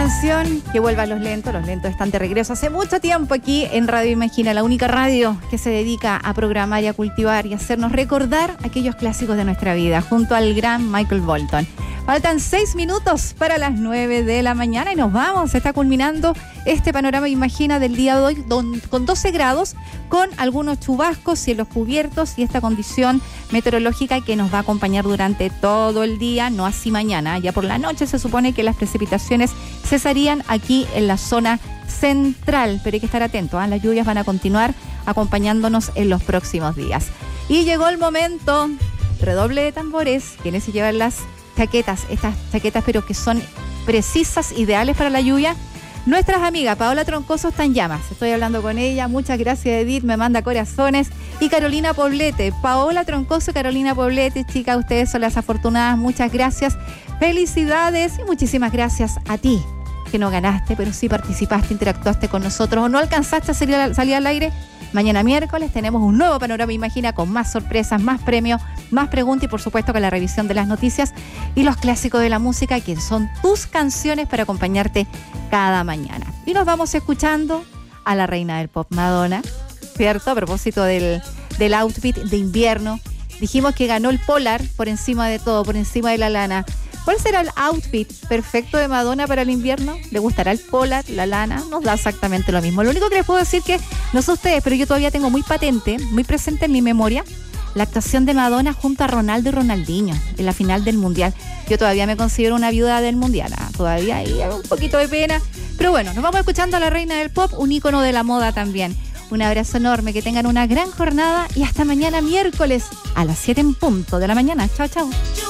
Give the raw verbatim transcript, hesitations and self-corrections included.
canción que vuelva a los lentos. Los lentos están de regreso hace mucho tiempo aquí en Radio Imagina, la única radio que se dedica a programar y a cultivar y hacernos recordar aquellos clásicos de nuestra vida, junto al gran Michael Bolton. Faltan seis minutos para las nueve de la mañana y nos vamos. Se está culminando este panorama Imagina del día de hoy don, con doce grados, con algunos chubascos, cielos cubiertos y esta condición meteorológica que nos va a acompañar durante todo el día, no así mañana. Ya por la noche se supone que las precipitaciones cesarían aquí en la zona central, pero hay que estar atentos, ¿eh? Las lluvias van a continuar acompañándonos en los próximos días. Y llegó el momento, redoble de tambores, quienes se llevan las chaquetas, estas chaquetas pero que son precisas, ideales para la lluvia. Nuestras amigas Paola Troncoso están en llamas, estoy hablando con ella, muchas gracias Edith, me manda corazones, y Carolina Poblete, Paola Troncoso y Carolina Poblete, chicas, ustedes son las afortunadas, muchas gracias, felicidades y muchísimas gracias a ti, que no ganaste, pero sí participaste, interactuaste con nosotros o no alcanzaste a salir, a salir al aire. Mañana miércoles tenemos un nuevo Panorama Imagina con más sorpresas, más premios, más preguntas y por supuesto con la revisión de las noticias y los clásicos de la música, que son tus canciones para acompañarte cada mañana. Y nos vamos escuchando a la reina del pop, Madonna, ¿cierto? A propósito del, del outfit de invierno. Dijimos que ganó el polar por encima de todo, por encima de la lana. ¿Cuál será el outfit perfecto de Madonna para el invierno? ¿Le gustará el polar, la lana? Nos da exactamente lo mismo. Lo único que les puedo decir que, no sé ustedes, pero yo todavía tengo muy patente, muy presente en mi memoria, la actuación de Madonna junto a Ronaldo y Ronaldinho en la final del Mundial. Yo todavía me considero una viuda del Mundial, ¿ah? Todavía hay un poquito de pena. Pero bueno, nos vamos escuchando a la reina del pop, un ícono de la moda también. Un abrazo enorme, que tengan una gran jornada y hasta mañana miércoles a las siete en punto de la mañana. Chao, chao.